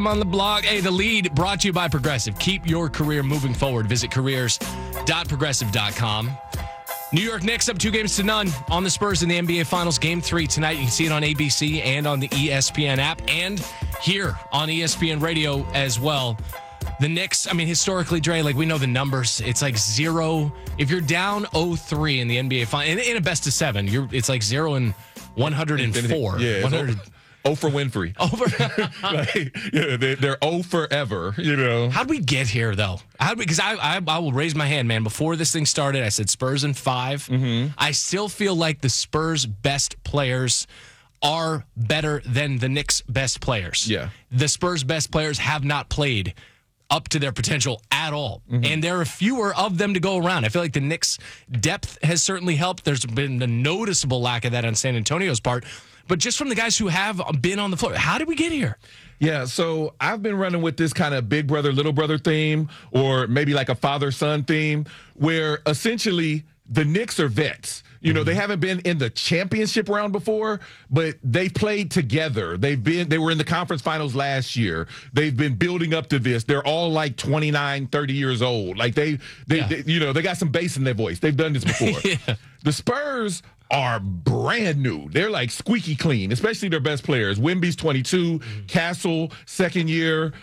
On the blog. Hey, the lead brought to you by Progressive. Keep your career moving forward. Visit careers.progressive.com. New York Knicks up 2-0 on the Spurs in the NBA Finals. Game 3 tonight. You can see it on ABC and on the ESPN app and here on ESPN Radio as well. The Knicks, I mean, historically, Dre, like we know the numbers. It's like 0. If you're down 0-3 in the NBA Finals, in a best of 7, it's like 0 and 104. Yeah, 100. 0 for Winfrey. They're 0 forever, How'd we get here, though? Because I will raise my hand, man. Before this thing started, I said Spurs in 5. Mm-hmm. I still feel like the Spurs' best players are better than the Knicks' best players. Yeah. The Spurs' best players have not played up to their potential at all. Mm-hmm. And there are fewer of them to go around. I feel like the Knicks' depth has certainly helped. There's been a noticeable lack of that on San Antonio's part. But just from the guys who have been on the floor, how did we get here? Yeah, so I've been running with this kind of big brother, little brother theme, or maybe like a father-son theme, where essentially the Knicks are vets. They haven't been in the championship round before, but they've played together. They were in the conference finals last year. They've been building up to this. They're all like 29, 30 years old. Like they got some bass in their voice. They've done this before. Yeah. The Spurs are brand new. They're like squeaky clean, especially their best players. Wemby's 22, Castle, second year,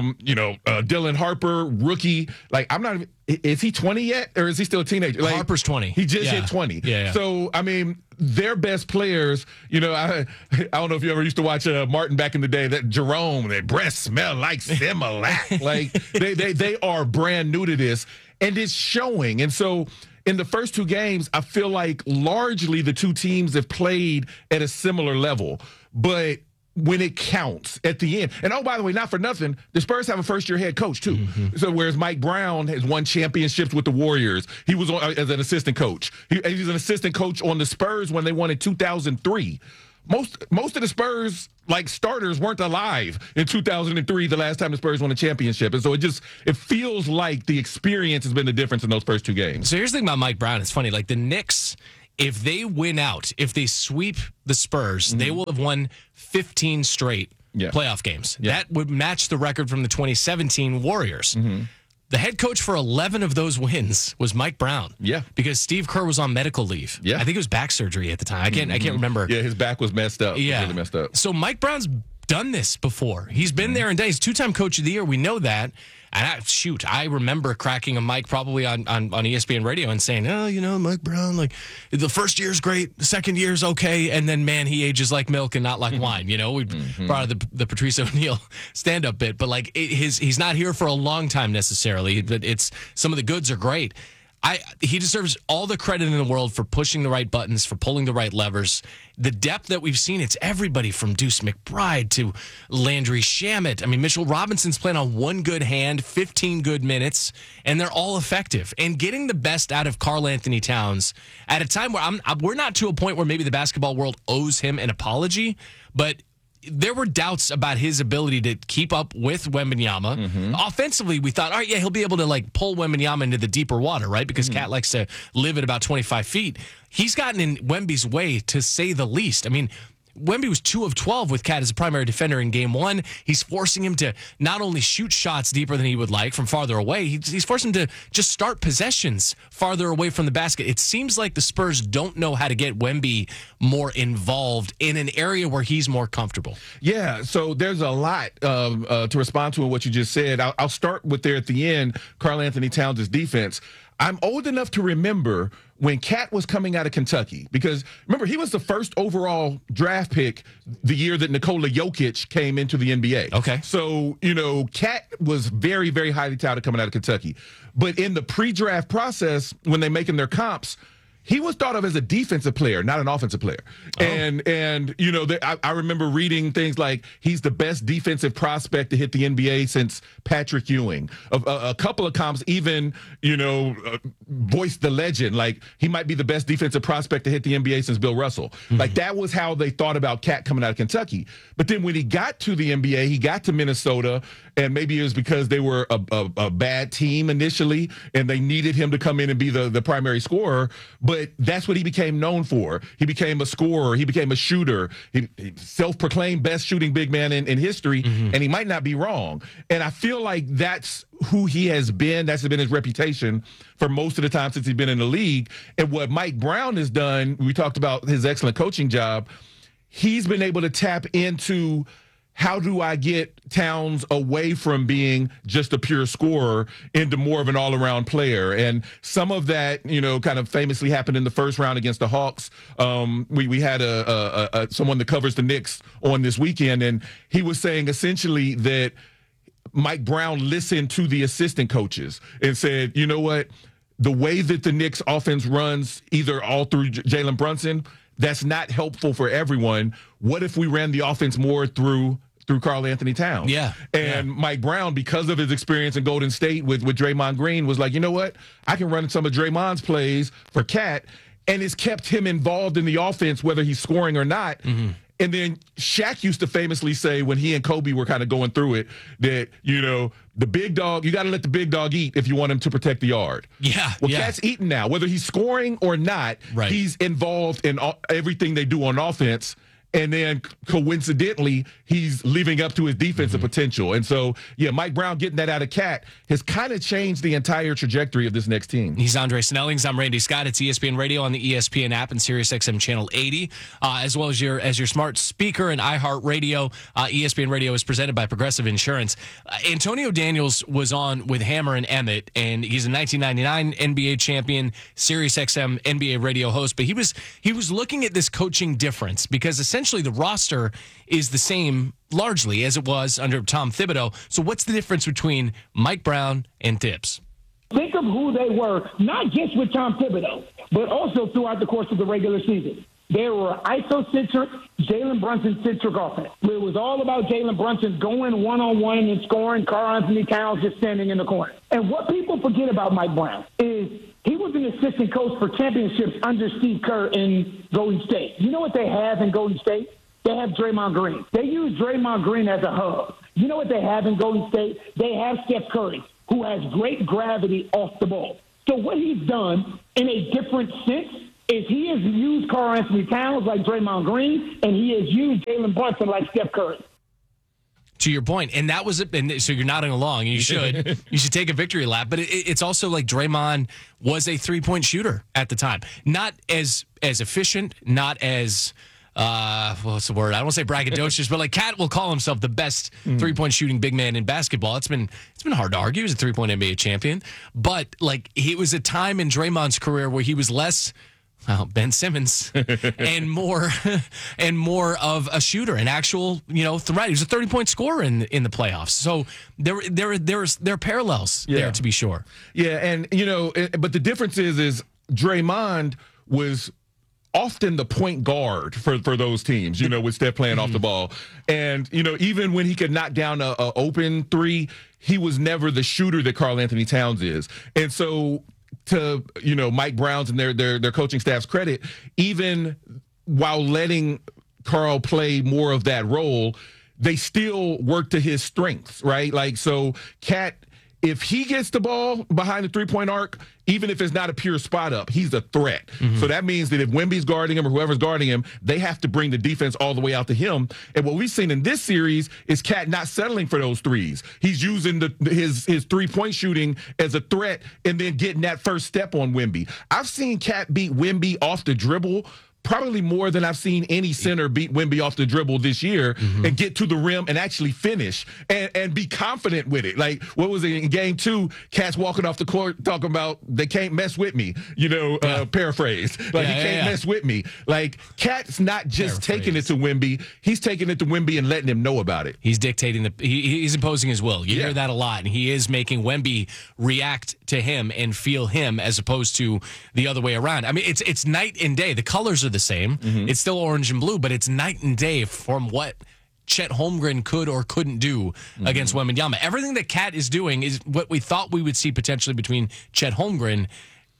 Dylan Harper, rookie. Like, I'm not even, is he 20 yet, or is he still a teenager? Like, Harper's 20. He just hit 20. Yeah. So, I mean, their best players, I don't know if you ever used to watch Martin back in the day, that Jerome, their breasts smell like Similac. Like, they are brand new to this, and it's showing. And so, in the first 2 games, I feel like largely the 2 teams have played at a similar level. But when it counts at the end, and oh, by the way, not for nothing, the Spurs have a first-year head coach, too. Mm-hmm. So whereas Mike Brown has won championships with the Warriors, he was on as an assistant coach. He's an assistant coach on the Spurs when they won in 2003. Most of the Spurs, like starters, weren't alive in 2003, the last time the Spurs won a championship. And so it feels like the experience has been the difference in those first 2 games. So here's the thing about Mike Brown. It's funny. Like the Knicks, if they win out, if they sweep the Spurs, they will have won 15 straight playoff games. Yeah. That would match the record from the 2017 Warriors. Mm-hmm. The head coach for 11 of those wins was Mike Brown. Yeah. Because Steve Kerr was on medical leave. Yeah. I think it was back surgery at the time. I can't remember. Yeah, his back was messed up. Yeah. Really messed up. So Mike Brown's done this before. He's been there and done. He's 2-time coach of the year. We know that. And I remember cracking a mic probably on ESPN Radio and saying, Mike Brown, like, the first year's great, the second year's okay, and then, man, he ages like milk and not like wine. We brought out the Patrice O'Neal stand-up bit, but, like, he's not here for a long time necessarily, but some of the goods are great. He deserves all the credit in the world for pushing the right buttons, for pulling the right levers. The depth that we've seen, it's everybody from Deuce McBride to Landry Shamet. I mean, Mitchell Robinson's playing on one good hand, 15 good minutes, and they're all effective. And getting the best out of Karl Anthony Towns at a time where we're not to a point where maybe the basketball world owes him an apology, but there were doubts about his ability to keep up with Wembanyama. Mm-hmm. Offensively, we thought, all right, he'll be able to like pull Wembanyama into the deeper water, right? Because Cat likes to live at about 25 feet. He's gotten in Wemby's way, to say the least. I mean, Wemby was 2 of 12 with Cat as a primary defender in game 1. He's forcing him to not only shoot shots deeper than he would like from farther away, he's forcing him to just start possessions farther away from the basket. It seems like the Spurs don't know how to get Wemby more involved in an area where he's more comfortable. Yeah, so there's a lot to respond to in what you just said. I'll start with there at the end, Karl Anthony Towns' defense. I'm old enough to remember when Cat was coming out of Kentucky, because remember, he was the first overall draft pick the year that Nikola Jokic came into the NBA. Okay. So, Cat was very, very highly touted coming out of Kentucky. But in the pre-draft process, when they're making their comps, he was thought of as a defensive player, not an offensive player. Oh. And I remember reading things like he's the best defensive prospect to hit the NBA since Patrick Ewing. A couple of comps even, voiced the legend, like he might be the best defensive prospect to hit the NBA since Bill Russell. Mm-hmm. Like that was how they thought about Cat coming out of Kentucky. But then when he got to the NBA, he got to Minnesota, and maybe it was because they were a bad team initially, and they needed him to come in and be the primary scorer. But but that's what he became known for. He became a scorer. He became a shooter. He self-proclaimed best shooting big man in history, and he might not be wrong. And I feel like that's who he has been. That's been his reputation for most of the time since he's been in the league. And what Mike Brown has done, we talked about his excellent coaching job, he's been able to tap into how do I get Towns away from being just a pure scorer into more of an all-around player? And some of that, kind of famously happened in the first round against the Hawks. We had someone that covers the Knicks on this weekend, and he was saying essentially that Mike Brown listened to the assistant coaches and said, you know what, the way that the Knicks offense runs, either all through Jalen Brunson, that's not helpful for everyone. What if we ran the offense more through Karl Anthony Towns? Yeah. And Mike Brown, because of his experience in Golden State with Draymond Green, was like, you know what? I can run some of Draymond's plays for Cat, and it's kept him involved in the offense, whether he's scoring or not. Mm-hmm. And then Shaq used to famously say when he and Kobe were kind of going through it that, the big dog, you got to let the big dog eat if you want him to protect the yard. Yeah. Well, Cat's eating now. Whether he's scoring or not, he's involved in everything they do on offense. And then coincidentally, he's living up to his defensive potential. And so, Mike Brown getting that out of Cat has kind of changed the entire trajectory of this next team. He's Andre Snellings. I'm Randy Scott. It's ESPN Radio on the ESPN app and SiriusXM Channel 80, as well as your smart speaker and iHeartRadio. ESPN Radio is presented by Progressive Insurance. Antonio Daniels was on with Hammer and Emmett, and he's a 1999 NBA champion, SiriusXM NBA radio host. But he was looking at this coaching difference because essentially the roster is the same largely as it was under Tom Thibodeau. So what's the difference between Mike Brown and Tibbs? Think of who they were, not just with Tom Thibodeau, but also throughout the course of the regular season. They were isocentric, Jalen Brunson-centric offense. It was all about Jalen Brunson going one-on-one and scoring, Karl Anthony Towns just standing in the corner. And what people forget about Mike Brown is he was an assistant coach for championships under Steve Kerr in Golden State. You know what they have in Golden State? They have Draymond Green. They use Draymond Green as a hub. You know what they have in Golden State? They have Steph Curry, who has great gravity off the ball. So what he's done in a different sense is he has used Karl Anthony Towns like Draymond Green, and he has used Jalen Brunson like Steph Curry. To your point, and that was it. And so you're nodding along. You should take a victory lap. But it's also like Draymond was a 3-point shooter at the time, not as efficient, not as what's the word? I don't want to say braggadocious, but like Cat will call himself the best 3-point shooting big man in basketball. It's been hard to argue. He was a 3-point NBA champion, but like it was a time in Draymond's career where he was less. Well, Ben Simmons, and more of a shooter, an actual threat. He was a 30-point scorer in the playoffs. So there are parallels there to be sure. Yeah, and but the difference is Draymond was often the point guard for those teams, with Steph playing off the ball. And, even when he could knock down a open three, he was never the shooter that Karl Anthony Towns is. And so to, Mike Brown's and their coaching staff's credit, even while letting Karl play more of that role, they still work to his strengths, right? Like, so Cat, if he gets the ball behind the three-point arc, even if it's not a pure spot up, he's a threat. Mm-hmm. So that means that if Wemby's guarding him or whoever's guarding him, they have to bring the defense all the way out to him. And what we've seen in this series is Cat not settling for those threes. He's using his three-point shooting as a threat and then getting that first step on Wemby. I've seen Cat beat Wemby off the dribble probably more than I've seen any center beat Wemby off the dribble this year and get to the rim and actually finish and be confident with it. Like, what was it in game 2? Cat's walking off the court talking about they can't mess with me, paraphrase. Like, he can't mess with me. Like, Cat's not just taking it to Wemby. He's taking it to Wemby and letting him know about it. He's dictating he's imposing his will. You hear that a lot. And he is making Wemby react to him and feel him as opposed to the other way around. I mean, it's night and day. The colors are the same. Mm-hmm. It's still orange and blue, but it's night and day from what Chet Holmgren could or couldn't do against Wembanyama. Everything that Cat is doing is what we thought we would see potentially between Chet Holmgren.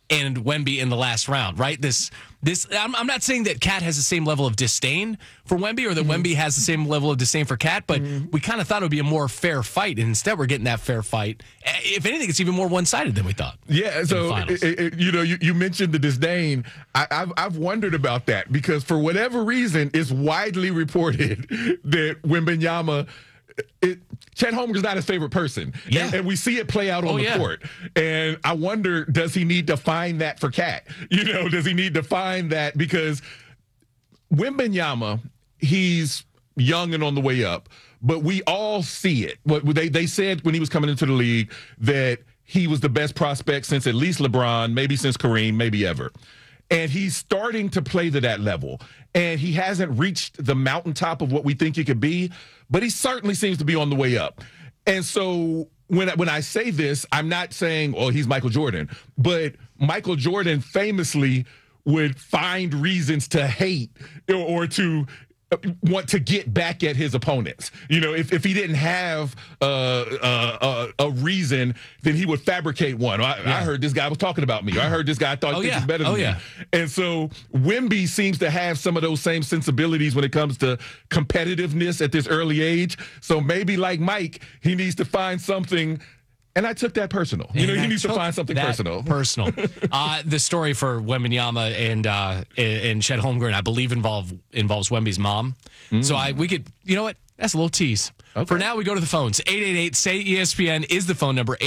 and Wemby in the last round, right? I'm not saying that Cat has the same level of disdain for Wemby or that Wemby has the same level of disdain for Cat, but we kind of thought it would be a more fair fight, and instead we're getting that fair fight. If anything, it's even more one-sided than we thought. Yeah, so you mentioned the disdain. I've wondered about that because for whatever reason, it's widely reported that Wembanyama, Chet Holmgren's not his favorite person. Yeah. And we see it play out on the court. And I wonder, does he need to find that for Cat? Does he need to find that? Because Wembanyama, he's young and on the way up, but we all see it. They said when he was coming into the league that he was the best prospect since at least LeBron, maybe since Kareem, maybe ever. And he's starting to play to that level. And he hasn't reached the mountaintop of what we think he could be, but he certainly seems to be on the way up. And so when I say this, I'm not saying, oh, he's Michael Jordan, but Michael Jordan famously would find reasons to hate or to want to get back at his opponents. If he didn't have a reason, then he would fabricate one. I heard this guy was talking about me. Or I heard this guy thought he was better than me. And so Wemby seems to have some of those same sensibilities when it comes to competitiveness at this early age. So maybe like Mike, he needs to find something. And I took that personal. He needs to find something personal. The story for Wembanyama and Chet Holmgren, I believe, involves Wemby's mom. So we could, you know what? That's a little tease. Okay. For now, we go to the phones. 888-SAY-ESPN is the phone number.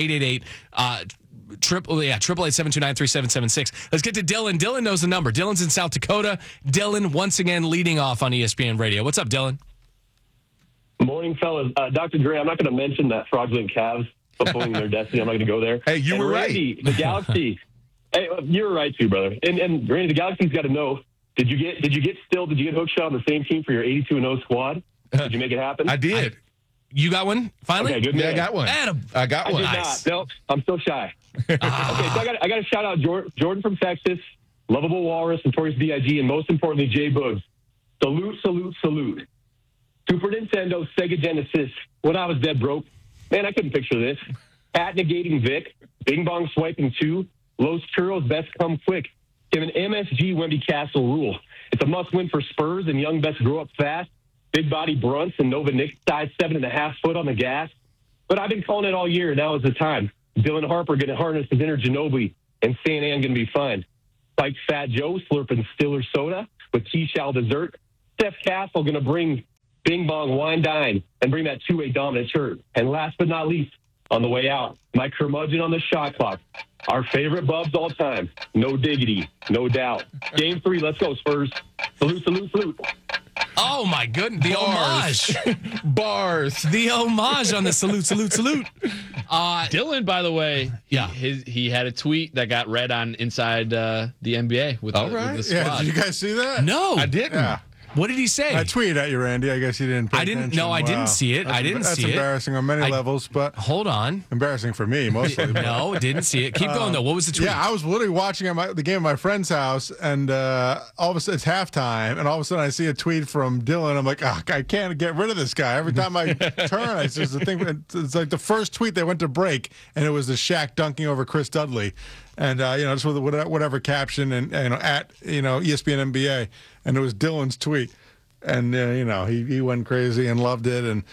888-729-3776. Let's get to Dylan. Dylan knows the number. Dylan's in South Dakota. Dylan, once again, leading off on ESPN Radio. What's up, Dylan? Morning, fellas. Dr. Dre, I'm not going to mention that fraudulent Cavs fulfilling their destiny. I'm not going to go there. Hey, you were Randy, right. The Galaxy. Hey, you were right too, brother. And Randy, the Galaxy's got to know. Did you get Hookshot on the same team for your 82-0 squad? Did you make it happen? I did. You got one finally? Okay, good. Yeah, I got one. I got one. I did not. No, I'm still shy. Okay, so I got to shout out Jordan from Texas, Lovable Walrus, Notorious B.I.G., and most importantly, Jay Boogs. Salute, salute, salute. Super Nintendo, Sega Genesis. When I was dead broke, man, I couldn't picture this. Pat negating Vic, Bing Bong swiping 2, Los Churros best come quick. Give an MSG Wemby Castle rule. It's a must-win for Spurs and young best grow up fast. Big body Brunts and Nova Nick size 7.5 foot on the gas. But I've been calling it all year. Now is the time. Dylan Harper going to harness his inner Ginobili, and Stan Ann going to be fine. Like Fat Joe slurping Stiller soda with T-Shell dessert. Steph Castle going to bring Bing Bong Wine Dine and bring that two-way dominant shirt. And last but not least, on the way out, my curmudgeon on the shot clock. Our favorite Bubs all time. No diggity, no doubt. Game 3, let's go, Spurs. Salute, salute, salute. Oh, my goodness. The homage. Bars. The homage on the salute, salute, salute. Dylan, by the way, he had a tweet that got read on Inside the NBA with the squad. Yeah, did you guys see that? No. I didn't. Yeah. What did he say? I tweeted at you, Randy. I guess you didn't pay attention. No, I didn't see it. That's embarrassing on many levels, but hold on. Embarrassing for me, mostly. No, didn't see it. Keep going, though. What was the tweet? Yeah, I was literally watching the game at my friend's house, and all of a sudden, it's halftime, and all of a sudden I see a tweet from Dylan. I'm like, I can't get rid of this guy. Every time I turn, it's just the thing. It's like the first tweet they went to break, and it was the Shaq dunking over Chris Dudley. And, just with whatever caption and, at, ESPN NBA. And it was Dylan's tweet. And, he went crazy and loved it. And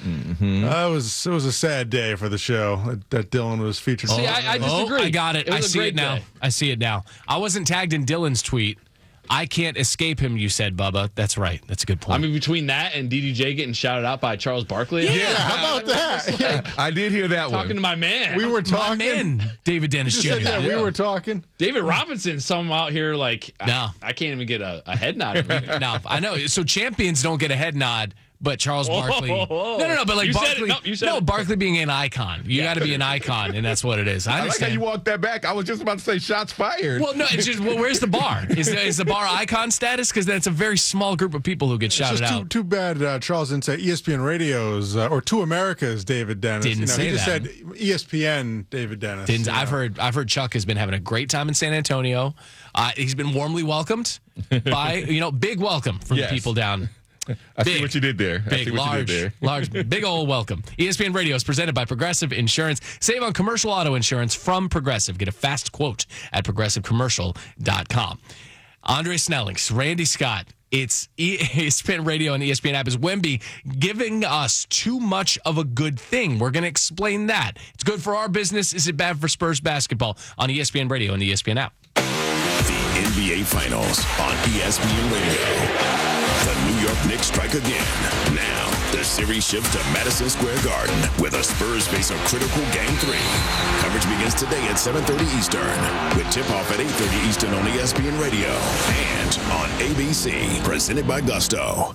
it was a sad day for the show that Dylan was featured. See, I disagree. I got it. I see it now. I see it now. I wasn't tagged in Dylan's tweet. I can't escape him, you said, Bubba. That's right. That's a good point. I mean, between that and DDJ getting shouted out by Charles Barkley. Yeah, how about that? Yeah. I did hear that one. Talking to my man. We were talking. My man, David Dennis Jr. We were talking. David Robinson, some out here like, no. I can't even get a head nod. No, I know. So champions don't get a head nod. But Charles Barkley, no, but like you Barkley, Barkley being an icon, you got to be an icon, and that's what it is. I understand. Like how you walked that back. I was just about to say shots fired. Well, no, it's just where's the bar? Is the bar icon status? Because that's a very small group of people who get shouted out. Too bad Charles didn't say ESPN Radio's or Two America's David Dennis. Didn't say he just that. said ESPN David Dennis. I've heard Chuck has been having a great time in San Antonio. He's been warmly welcomed by big welcome from the people down I see what you did there. Large, big old welcome. ESPN Radio is presented by Progressive Insurance. Save on commercial auto insurance from Progressive. Get a fast quote at progressivecommercial.com. Andre Snellings, Randy Scott. It's ESPN Radio and ESPN app. Is Wemby giving us too much of a good thing? We're going to explain that. It's good for our business. Is it bad for Spurs basketball? On ESPN Radio and the ESPN app. The NBA Finals on ESPN Radio. The New York Knicks strike again. Now, the series shifts to Madison Square Garden, where the Spurs face a critical Game 3. Coverage begins today at 7:30 Eastern, with tip-off at 8:30 Eastern on ESPN Radio and on ABC, presented by Gusto.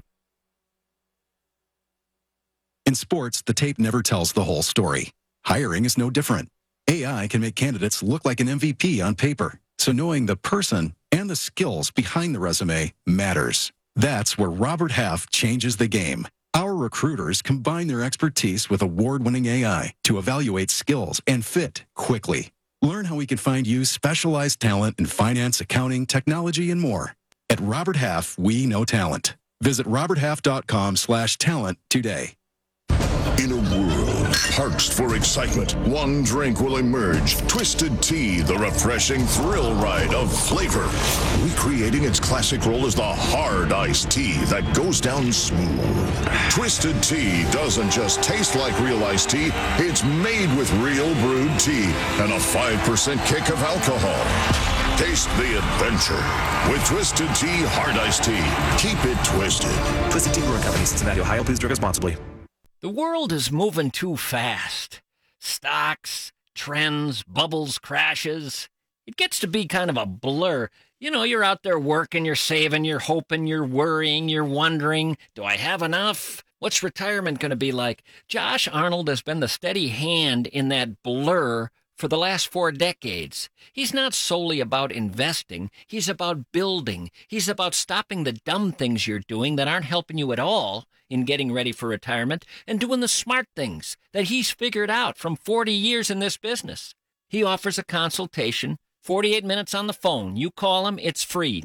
In sports, the tape never tells the whole story. Hiring is no different. AI can make candidates look like an MVP on paper, so knowing the person and the skills behind the resume matters. That's where Robert Half changes the game. Our recruiters combine their expertise with award-winning AI to evaluate skills and fit quickly. Learn how we can find you specialized talent in finance, accounting, technology, and more. At Robert Half, we know talent. Visit roberthalf.com/talent today. In a world parched for excitement, one drink will emerge. Twisted Tea, the refreshing thrill ride of flavor. Recreating its classic role as the hard iced tea that goes down smooth. Twisted Tea doesn't just taste like real iced tea, it's made with real brewed tea and a 5% kick of alcohol. Taste the adventure with Twisted Tea Hard Iced Tea. Keep it twisted. Twisted Tea Brewing Company, Cincinnati, Ohio. Please drink responsibly. The world is moving too fast. Stocks, trends, bubbles, crashes. It gets to be kind of a blur. You know, you're out there working, you're saving, you're hoping, you're worrying, you're wondering, do I have enough? What's retirement going to be like? Josh Arnold has been the steady hand in that blur for the last 4 decades. He's not solely about investing. He's about building. He's about stopping the dumb things you're doing that aren't helping you at all in getting ready for retirement and doing the smart things that he's figured out from 40 years in this business. He offers a consultation, 48 minutes on the phone. You call him, it's free,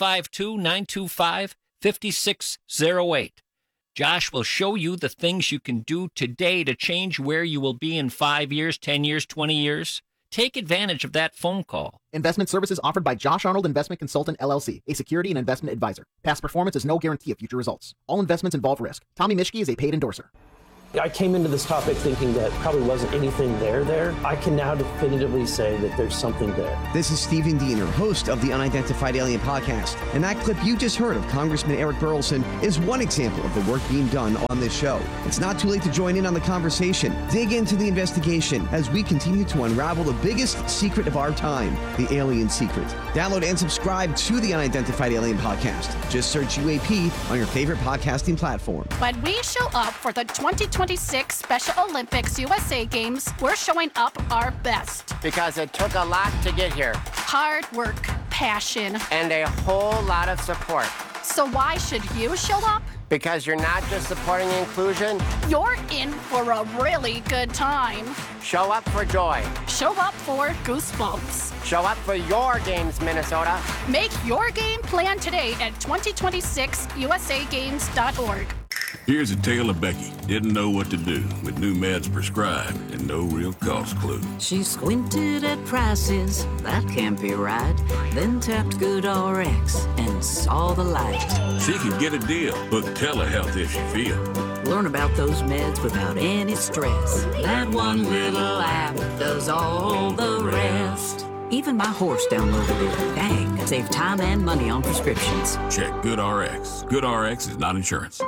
952-925-5608. Josh will show you the things you can do today to change where you will be in 5 years, 10 years, 20 years. Take advantage of that phone call. Investment services offered by Josh Arnold Investment Consultant, LLC, a security and investment advisor. Past performance is no guarantee of future results. All investments involve risk. Tommy Mischke is a paid endorser. I came into this topic thinking that probably wasn't anything there. I can now definitively say that there's something there. This is Stephen Diener, host of the Unidentified Alien Podcast. And that clip you just heard of Congressman Eric Burleson is one example of the work being done on this show. It's not too late to join in on the conversation. Dig into the investigation as we continue to unravel the biggest secret of our time, the alien secret. Download and subscribe to the Unidentified Alien Podcast. Just search UAP on your favorite podcasting platform. When we show up for the 2026 Special Olympics USA Games, we're showing up our best. Because it took a lot to get here. Hard work, passion, and a whole lot of support. So why should you show up? Because you're not just supporting inclusion. You're in for a really good time. Show up for joy. Show up for goosebumps. Show up for your games, Minnesota. Make your game plan today at 2026usagames.org. Here's a tale of Becky. Didn't know what to do with new meds prescribed and no real cost clue. She squinted at prices, that can't be right. Then tapped GoodRx and saw the light. She could get a deal, book telehealth if she feel. Learn about those meds without any stress. That one little app does all the rest. Even my horse downloaded it. Dang, save time and money on prescriptions. Check GoodRx. GoodRx is not insurance.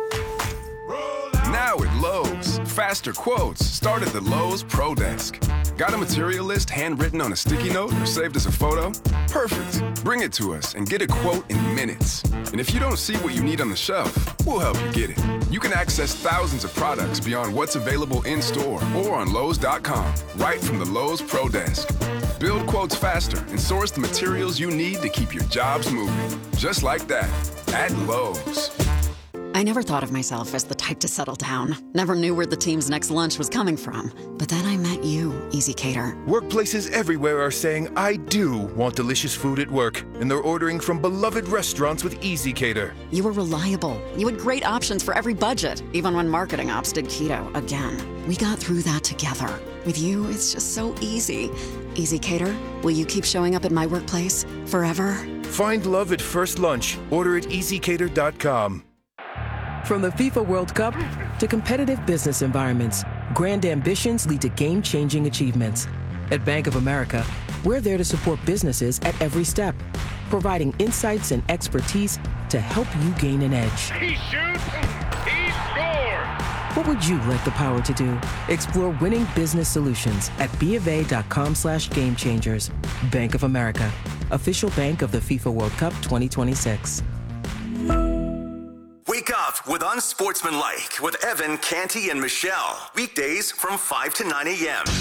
Now at Lowe's, faster quotes start at the Lowe's Pro Desk. Got a material list handwritten on a sticky note or saved as a photo? Perfect. Bring it to us and get a quote in minutes. And if you don't see what you need on the shelf, we'll help you get it. You can access thousands of products beyond what's available in store or on Lowe's.com, right from the Lowe's Pro Desk. Build quotes faster and source the materials you need to keep your jobs moving. Just like that, at Lowe's. I never thought of myself as the type to settle down. Never knew where the team's next lunch was coming from. But then I met you, EasyCater. Workplaces everywhere are saying, I do want delicious food at work. And they're ordering from beloved restaurants with EasyCater. You were reliable. You had great options for every budget, even when marketing ops did keto again. We got through that together. With you, it's just so easy. EasyCater, will you keep showing up at my workplace forever? Find love at first lunch. Order at easycater.com. From the FIFA World Cup to competitive business environments, grand ambitions lead to game-changing achievements. At Bank of America, we're there to support businesses at every step, providing insights and expertise to help you gain an edge. He shoots, he scores! What would you like the power to do? Explore winning business solutions at BofA.com/gamechangers. Bank of America, official bank of the FIFA World Cup 2026. Wake up with Unsportsmanlike with Evan, Canty, and Michelle. Weekdays from 5 to 9 a.m.